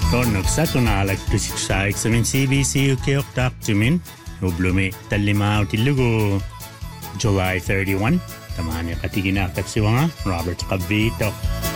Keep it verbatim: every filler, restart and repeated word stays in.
Tonnoksatu naalaktusitsaiksamin C B C ukeoktaaqtumin ublumi tallimaautilugu July thirty-first tamani qatiginaaqatsiwanga Robert Qabito.